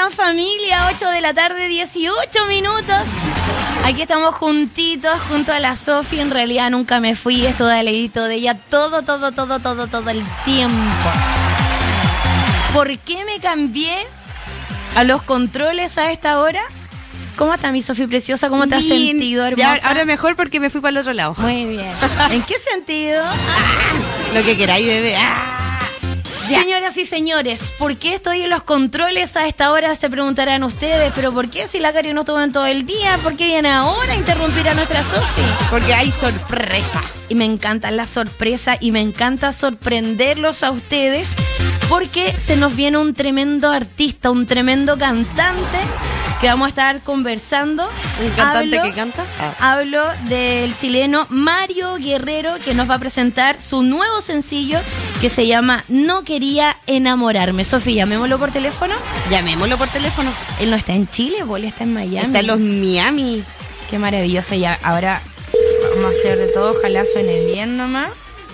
están, familia? 8 de la tarde, 18 minutos. Aquí estamos juntitos, junto a la Sofi. En realidad nunca me fui, esto de leído de ella todo el tiempo. ¿Por qué me cambié a los controles a esta hora? ¿Cómo está mi Sofi preciosa? ¿Cómo te has sentido, hermosa? Ya, ahora mejor porque me fui para el otro lado. Muy bien. ¿En qué sentido? Lo que queráis, bebé. Señoras y señores, ¿por qué estoy en los controles a esta hora? Se preguntarán ustedes, pero ¿por qué si la Cari no estuvo en todo el día? ¿Por qué viene ahora a interrumpir a nuestra Sofi? Porque hay sorpresa. Y me encanta la sorpresa y me encanta sorprenderlos a ustedes porque se nos viene un tremendo artista, un tremendo cantante que vamos a estar conversando. ¿Un cantante que canta? Hablo del chileno Mario Guerrero, que nos va a presentar su nuevo sencillo que se llama No Quería Enamorarme. Sofía, ¿llamémoslo por teléfono? Llamémoslo por teléfono. Él no está en Chile, él está en Miami. Está en los Miami. Qué maravilloso. Ya, ahora vamos a hacer de todo, ojalá suene bien nomás.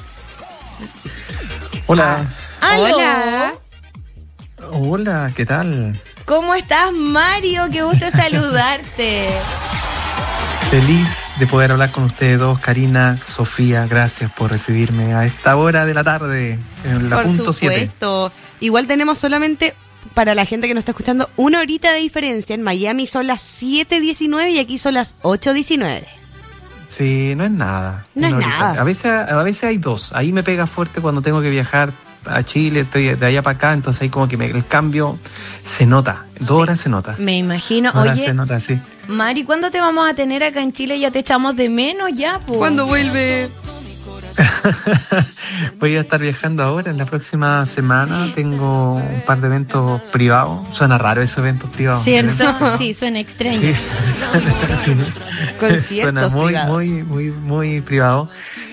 Hola. Hola. Hola, ¿qué tal? ¿Cómo estás, Mario? Qué gusto saludarte. Feliz de poder hablar con ustedes dos, Karina, Sofía, gracias por recibirme a esta hora de la tarde, en la punto 7. Por supuesto. Igual tenemos solamente, para la gente que nos está escuchando, 1 horita de diferencia. En Miami son las 7:19 y aquí son las 8:19. Sí, no es nada. No es nada. A veces hay 2. Ahí me pega fuerte cuando tengo que viajar a Chile, estoy de allá para acá, entonces ahí como que el cambio se nota. 2 horas se nota. Me imagino. 2 horas Oye, se nota, sí. Mari, ¿cuándo te vamos a tener acá en Chile? Ya te echamos de menos ya, pues. ¿Cuándo vuelve? Voy a estar viajando ahora, en la próxima semana tengo un par de eventos privados. Suena raro esos eventos privados. ¿Cierto? Sí, suena extraño. Sí, Conciertos suena privados. muy privado.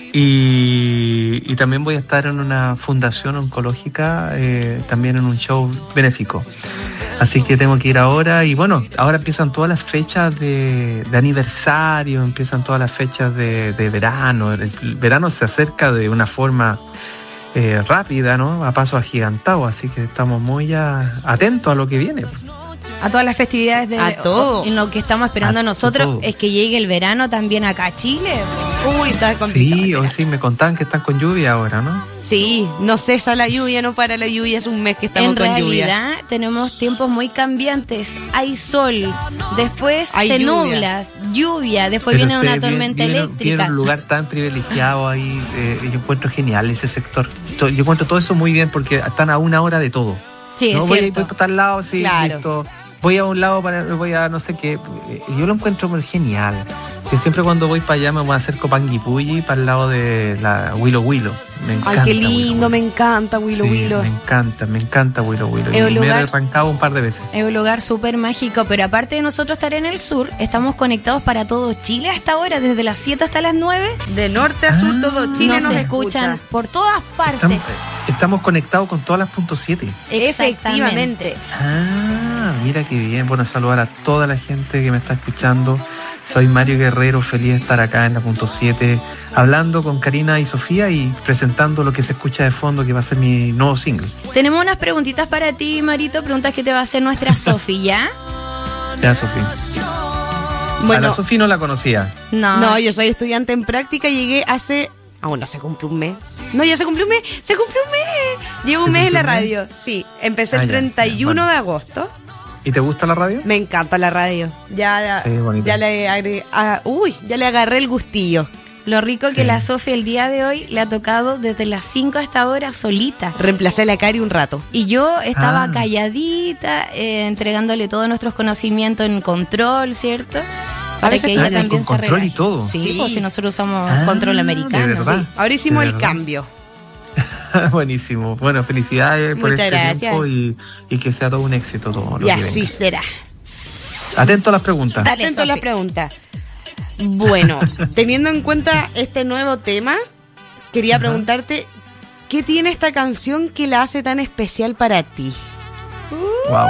Y también voy a estar en una fundación oncológica, también en un show benéfico. Así que tengo que ir ahora y bueno, ahora empiezan todas las fechas de aniversario, empiezan todas las fechas de verano. El verano se acerca de una forma rápida, ¿no? A paso agigantado, así que estamos muy atentos a lo que viene. A todas las festividades de A todo. En lo que estamos esperando nosotros es que llegue el verano también acá a Chile. Uy, está complicado. Sí, me contaban que están con lluvia ahora, ¿no? Sí, no cesa la lluvia, no para la lluvia, es un mes que estamos con lluvia. En realidad tenemos tiempos muy cambiantes. Hay sol, después hay se lluvia. nubla, lluvia, después Pero viene una ustedes tormenta vienen eléctrica. un lugar tan privilegiado ahí, yo encuentro genial ese sector. Yo encuentro todo eso muy bien porque están a 1 hora de todo. Sí, no es voy cierto. por tal lado, sí, Claro. listo. Voy a un lado, voy a no sé qué. Yo lo encuentro muy genial. Yo siempre cuando voy para allá me voy a hacer Copanguipulli para el lado de la Willow Willow. Me encanta. Ay, qué lindo, Willow. me encanta Willow Sí, Willow. me encanta Willow Willow. Es un Y me he lugar- arrancado un par de veces. Es un lugar súper mágico, pero aparte de nosotros estar en el sur, estamos conectados para todo Chile hasta ahora, desde las 7 hasta las 9. De norte a sur, todo Chile nos escuchan por todas partes. Estamos conectados con todas las puntos 7. Efectivamente. Mira qué bien. Bueno, saludar a toda la gente que me está escuchando. Soy Mario Guerrero, feliz de estar acá en la punto 7, hablando con Karina y Sofía y presentando lo que se escucha de fondo, que va a ser mi nuevo single. Tenemos unas preguntitas para ti, Marito, preguntas que te va a hacer nuestra Sofi, ¿ya? Ya, Sofía. A Bueno, la Sofía no la conocía. no, yo soy estudiante en práctica, llegué hace... Aún no se cumple un mes. No, ya se cumplió un mes. ¡Se cumplió un mes! Llevo un mes en la radio. Sí, empecé el ya, 31 bueno. de agosto. ¿Y te gusta la radio? Me encanta la radio. Ya Sí, bonita. ya le agarré el gustillo. Lo rico que Sí. la Sofi el día de hoy le ha tocado desde las 5 hasta ahora solita. Reemplacé a la Cari un rato. Y yo estaba Ah. calladita, entregándole todos nuestros conocimientos en control, ¿cierto? Para veces que con ella también se control y relaje. todo. Sí, Sí. pues si nosotros usamos Ah, control americano. de verdad. Sí. Ahora hicimos ¿De el verdad? cambio. Buenísimo. Bueno, felicidades por Muchas este gracias. tiempo y que sea todo un éxito todo lo Y que así venga. será. Atento a las preguntas. Dale, Atento a la Sofi. pregunta. Bueno, teniendo en cuenta este nuevo tema, quería preguntarte, ¿qué tiene esta canción que la hace tan especial para ti? Wow.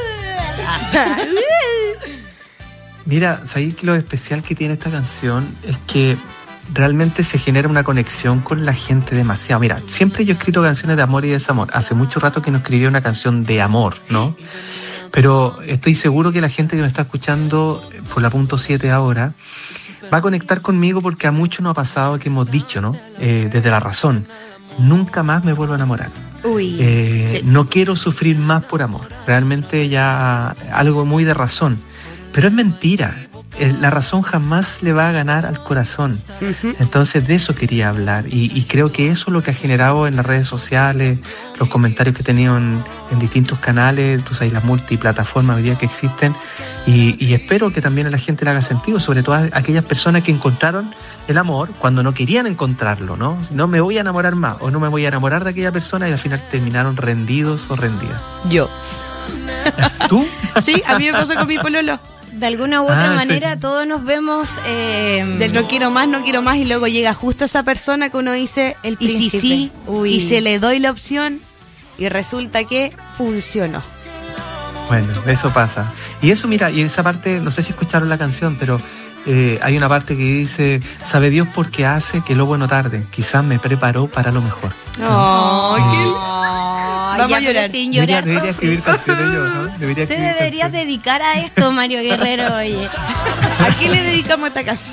Mira, ¿sabéis que lo especial que tiene esta canción es que realmente se genera una conexión con la gente demasiado? Mira, siempre yo he escrito canciones de amor y desamor. Hace mucho rato que no escribía una canción de amor, ¿no? Pero estoy seguro que la gente que me está escuchando por la punto 7 ahora va a conectar conmigo porque a muchos nos ha pasado que hemos dicho, ¿no? Desde la razón, nunca más me vuelvo a enamorar. Sí. No quiero sufrir más por amor. Realmente ya algo muy de razón. Pero es mentira. La razón jamás le va a ganar al corazón. Uh-huh. Entonces de eso quería hablar y creo que eso es lo que ha generado en las redes sociales, los comentarios que he tenido en distintos canales, tú sabes, las multiplataformas hoy día que existen y espero que también a la gente le haga sentido, sobre todo a aquellas personas que encontraron el amor cuando no querían encontrarlo, ¿no? No me voy a enamorar más o no me voy a enamorar de aquella persona y al final terminaron rendidos o rendidas. Yo. ¿Tú? Sí, a mí me pasó con mi pololo. De alguna u otra manera todos nos vemos del no quiero más y luego llega justo esa persona que uno dice el príncipe. Y sí, y se le doy la opción y resulta que funcionó. Bueno, eso pasa. Y eso, mira, y esa parte, no sé si escucharon la canción, pero hay una parte que dice, sabe Dios por qué hace que lo bueno tarde, quizás me preparó para lo mejor. Vamos a llorar. Sin llorar. Debería escribir canciones yo, ¿no? Deberías dedicar a esto, Mario Guerrero, oye. ¿A qué le dedicamos esta canción?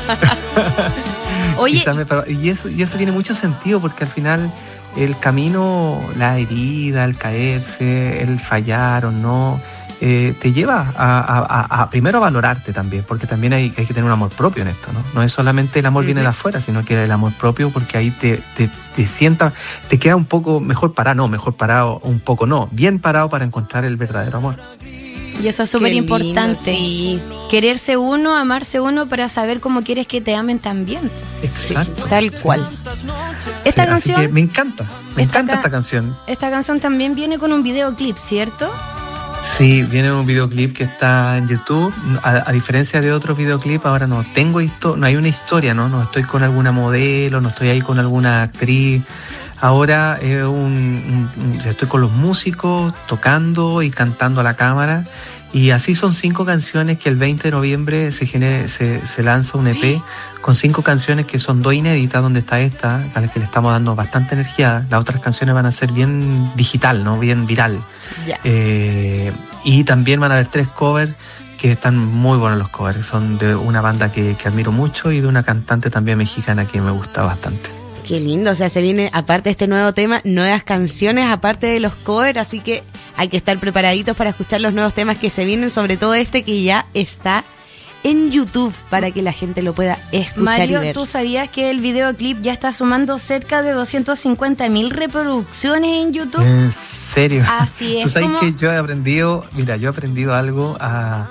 Oye. Y eso tiene mucho sentido porque al final el camino, la herida, el caerse, el fallar o no, te lleva a primero a valorarte también, porque también hay que tener un amor propio en esto, ¿no? No es solamente el amor viene de afuera, sino que el amor propio, porque ahí te sientas, te queda un poco mejor parado, un poco no, bien parado para encontrar el verdadero amor. Y eso es súper importante. Sí. Quererse uno, amarse uno para saber cómo quieres que te amen también. Exacto. Sí, tal cual. Esta canción. Así que me encanta esta canción. Esta canción también viene con un videoclip, ¿cierto? Sí, viene un videoclip que está en YouTube. A diferencia de otros videoclips, ahora no hay una historia, ¿no? No estoy con alguna modelo, no estoy ahí con alguna actriz. Ahora estoy con los músicos tocando y cantando a la cámara. Y así son 5 canciones que el 20 de noviembre se lanza un EP con 5 canciones que son 2 inéditas, donde está esta, a la que le estamos dando bastante energía. Las otras canciones van a ser bien digital, ¿no? Bien viral. Yeah. Y también van a haber 3 covers que están muy buenos los covers. Son de una banda que admiro mucho y de una cantante también mexicana que me gusta bastante. Qué lindo, o sea, se viene, aparte de este nuevo tema, nuevas canciones, aparte de los covers, así que hay que estar preparaditos para escuchar los nuevos temas que se vienen, sobre todo este que ya está en YouTube, para que la gente lo pueda escuchar. Mario, y ver. ¿tú sabías que el videoclip ya está sumando cerca de 250.000 reproducciones en YouTube? ¿En serio? Así es. Tú sabes que yo he aprendido algo a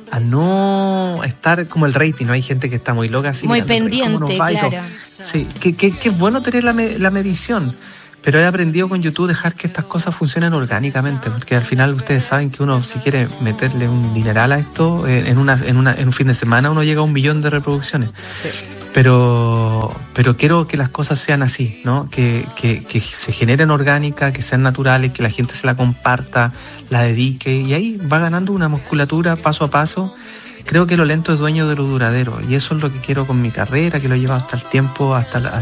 no estar como el rating, ¿no? Hay gente que está muy loca así. Muy pendiente, claro. Sí, que es bueno tener la medición, pero he aprendido con YouTube dejar que estas cosas funcionen orgánicamente, porque al final ustedes saben que uno, si quiere meterle un dineral a esto, en un fin de semana uno llega a 1 millón de reproducciones. Sí. Pero quiero que las cosas sean así, ¿no? Que se generen orgánicas, que sean naturales, que la gente se la comparta, la dedique, y ahí va ganando una musculatura paso a paso. Creo que lo lento es dueño de lo duradero, y eso es lo que quiero con mi carrera, que lo llevo hasta el tiempo, hasta